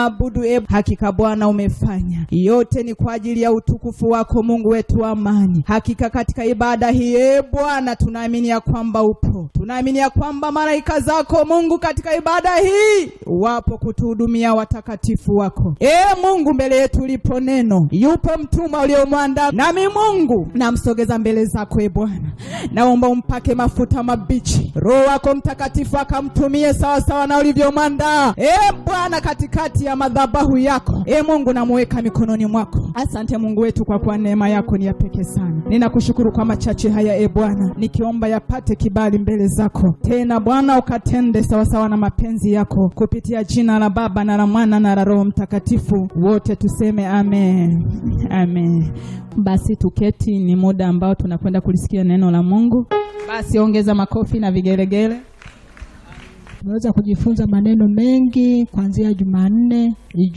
Abudu hakika Bwana umefanya. Yote ni kwa ajili ya utukufu wako Mungu wetu wa amani. Hakika katika ibada hii Bwana tunaamini ya kwamba upo. Tunaamini ya kwamba malaika zako Mungu katika ibada hii wapo kutuhudumia watakatifu wako. Mungu mbele yetu lipo neno. Yupo mtumwa uliomwandaa. Nami Mungu namsogeza mbele zako Bwana. Naomba umpake mafuta mabichi. Roho wako Mtakatifu akamtumie sawa sawa na ulivyomwandaa. Bwana katikati ya madhabahu yako. Mungu namuweka mikononi mwako. Asante Mungu wetu kwa kuwa neema yako ni ya pekee sana. Ninakushukuru kwa machache haya Bwana. Nikiomba yapate kibali mbele zako. Tena Bwana ukatende sawa sawa na mapenzi yako. Kupitia jina la Baba na la Mwana na la Roho Mtakatifu. Wote tuseme amen. Amen. Basi tuketi, ni muda ambao tunakwenda kulisikia neno la Mungu. Basi ongeza makofi na vigelegele. Tunaweza kujifunza maneno mengi kuanzia Jumanne,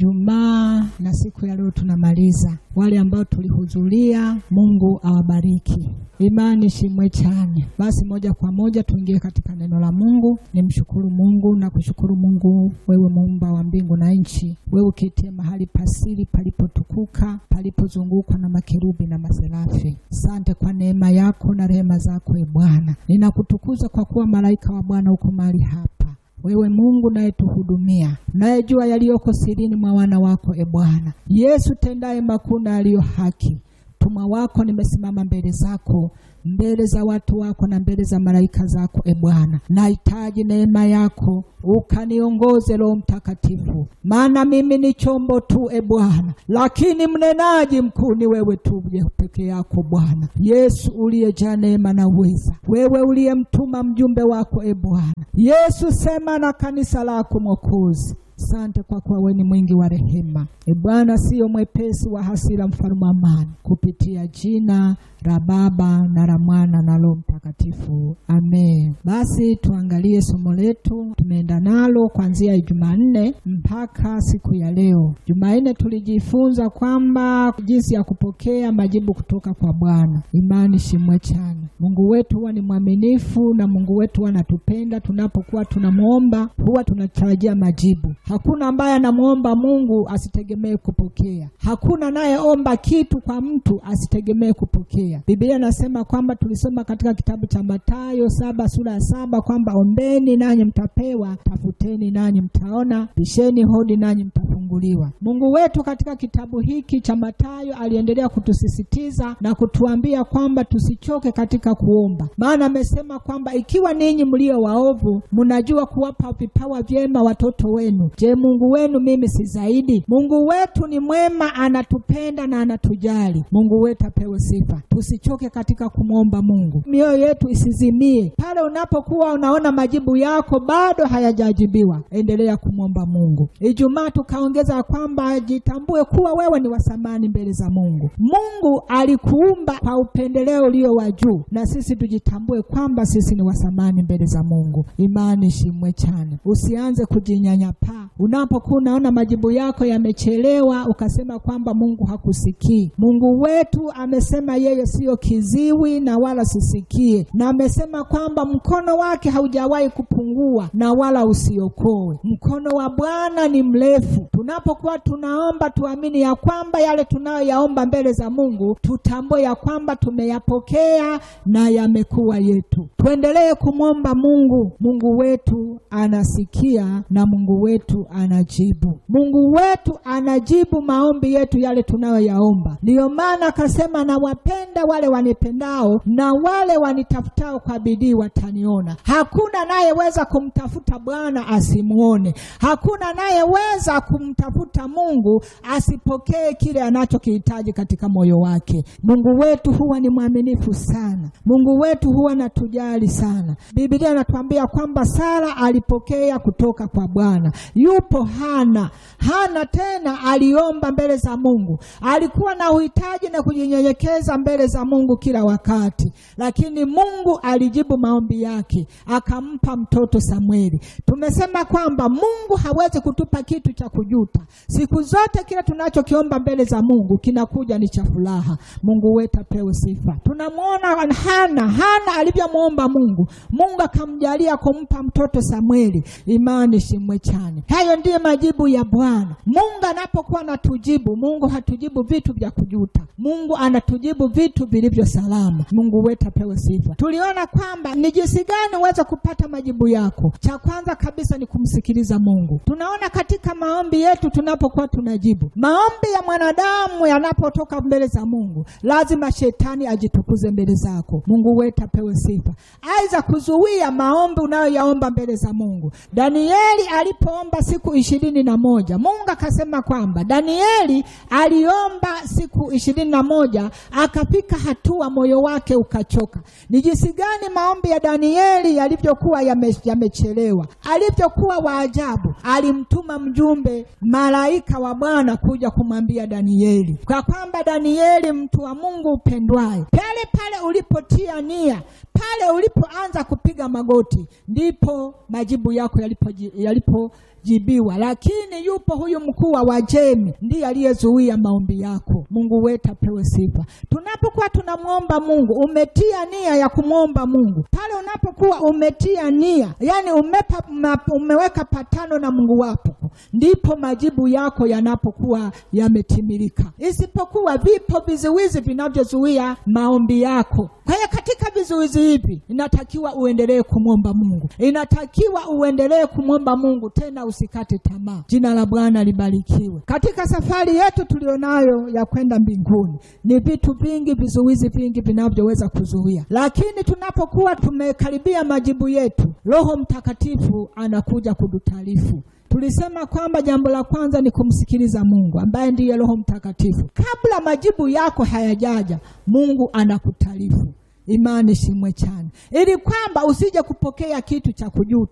Ijumaa na siku ya leo tunamaliza. Wale ambao tulihudhuria, Mungu awabariki. Imani shimwe chane. Basi moja kwa moja tuingie katika neno la Mungu. Nimshukuru Mungu na kushukuru Mungu, wewe muumba wa mbingu na nchi. Wewe uketie mahali pasiri palipotukuka, palipozungukwa na makerubi na maserafi. Asante kwa neema yako na rehema zako Bwana. Ninakutukuza kwa kuwa malaika wa Bwana uko mahali hapa. Wewe Mungu naye tuhudumia, naye jua yaliyoko sirini mwa wana wako Bwana. Yesu tendaye makuna yaliyo haki. Tuma wako nimesimama mbele zako, mbele za watu wako na mbele za malaika zako Bwana. Nahitaji neema yako, ukaniongoze Roho Mtakatifu. Maana mimi ni chombo tu Bwana, lakini mnenaji mkuu ni wewe tu peke yako Bwana. Yesu uliyejaa neema na uweza, wewe uliyemtuma mjumbe wako Bwana. Yesu sema na kanisa lako Mwokozi. Asante kwa kuwa wewe ni mwingi wa rehema Bwana, sio mwepesi wa hasira, mfalme wa amani. Kupitia jina la Baba na la Mwana na Roho Mtakatifu, amen. Basi tuangalie somo letu. Tumeenda nalo kuanzia Jumanne mpaka siku ya leo. Jumanne tulijifunza kwamba jinsi ya kupokea majibu kutoka kwa Bwana. Imani shimwe chane. Mungu wetu huwa ni mwaminifu na Mungu wetu anatupenda. Tunapokuwa tunamuomba huwa tunatarajia majibu. Hakuna ambaye anamuomba Mungu asitegemee kupokea. Hakuna nayeomba kitu kwa mtu asitegemee kupokea. Biblia nasema kwamba, tulisoma katika kitabu cha Mathayo 7 sura ya 7 kwamba ombeni nanyi mtapewa, tafuteni nanyi mtaona, bisheni hodi nanyi mtafunguliwa. Mungu wetu katika kitabu hiki cha Mathayo aliendelea kutusisitiza na kutuambia kwamba tusichoke katika kuomba. Maana amesema kwamba ikiwa ninyi mlio waovu mnajua kuwapa vipawa vyema watoto wenu, je, Mungu wenu mimi si zaidi? Mungu wetu ni mwema, anatupenda na anatujali. Mungu wetu apewe sifa. Tusichoke katika kumwomba Mungu. Mioyo yetu isizimie. Pale unapokuwa unaona majibu yako bado hayajajibiwa, endelea kumwomba Mungu. Ijumaa tukaongeza kwamba jitambue kuwa wewe ni wa thamani mbele za Mungu. Mungu alikuumba kwa upendeleo ulio wa juu, na sisi tujitambue kwamba sisi ni wa thamani mbele za Mungu. Imani shimwe chane. Usianze kujinyanyapaa unapokuwa unaona majibu yako yamechelewa ukasema kwamba Mungu hakusikii. Mungu wetu amesema yeye sio kiziwi na wala sisikie, na amesema kwamba mkono wake haujawahi kupungua na wala usiokoe. Mkono wa Bwana ni mrefu. Tunapokuwa tunaomba tuamini ya kwamba yale tunayoyaomba mbele za Mungu, tutambue ya kwamba tumeyapokea na yamekuwa yetu. Tuendelee kumwomba Mungu. Mungu wetu anasikia na Mungu wetu anajibu. Mungu wetu anajibu maombi yetu yale tunayoyaomba. Ndio maana akasema, na wapenda wale wanipendao na wale wanitafutao kwa bidii wataniona. Hakuna nayeweza kumtafuta Bwana asimuone. Hakuna nayeweza kumtafuta Mungu asipokee kile anachokihitaji katika moyo wake. Mungu wetu huwa ni mwaminifu sana. Mungu wetu huwa anatujali sana. Biblia inatuambia kwamba Sara alipokea kutoka kwa Bwana. Yupo Hana tena aliomba mbele za Mungu. Alikuwa na uhitaji na kujinyenyekeza mbele za Mungu kila wakati, lakini Mungu alijibu maombi yake, akampa mtoto Samueli. Tumesema kwamba Mungu hawezi kutupa kitu cha kujuta. kujuta. Siku zote kila tunachokiomba mbele za Mungu kinakuja ni cha furaha. Mungu wetu apewe sifa. Tunamwona Hana alivyomuomba Mungu, Mungu akamjalia kumpa mtoto Samueli. Imani shimwe chane. Hayo ndiye majibu ya Bwana. Mungu anapokuwa anatujibu, Mungu hatujibu vitu vya kujuta. Mungu anatujibu vitu vilivyo salama. Mungu wetu apewe sifa. Tuliona kwamba ni jinsi gani uweze kupata majibu yako. Cha kwanza kabisa ni kumsikiliza Mungu. Tunaona katika maombi yetu tunapokuwa tunajibu. Maombi ya mwanadamu yanapotoka mbele za Mungu, lazima shetani ajitukuze mbele zako. Mungu wetu apewe sifa. Aiza kuzuia maombi unayoyaomba mbele za Mungu. Danieli alipoomba siku 21, Mungu akasema kwamba Danieli aliomba siku 21, akafika hatua moyo wake ukachoka. Ni jinsi gani maombi ya Danieli yalivyokuwa yamechelewa, alivyokuwa wa ajabu. Alimtuma mjumbe, malaika wa Bwana, kuja kumwambia Danieli kwa kwamba Danieli, mtu wa Mungu upendwaye, pale ulipotia nia, pale ulipoanza kupiga magoti, ndipo majibu yako yalipojibiwa. Lakini yupo huyu mkuu wa Wajemi, ndiye aliyezuia maombi yako. Mungu wetu apewe sifa. Tunapokuwa tunamwomba Mungu, umetia nia ya kumwomba Mungu, pale unapokuwa umetia nia, yani umeweka patano na Mungu wako, ndipo majibu yako yanapokuwa yametimilika. Isipokuwa vipo vizuizi vinavyozuia maombi yako. Kwa hiyo katika vizuizi hivi inatakiwa uendelee kumwomba Mungu. Inatakiwa uendelee kumwomba Mungu, tena usikate tamaa. Jina la Bwana libarikiwe. Katika safari yetu tulionayo ya kwenda mbinguni, ni vitu vingi, vizuizi vingi vinavyoweza kuzuia. Lakini tunapokuwa tumekaribia majibu yetu, Roho Mtakatifu anakuja kudutarifu. Tulisema kwamba jambo la kwanza ni kumsikiliza Mungu, ambaye ndiye Roho Mtakatifu. Kabla majibu yako hayajaja, Mungu anakutarifu. Imani shimwe chane, ili kwamba usije kupokea kitu cha kujuta.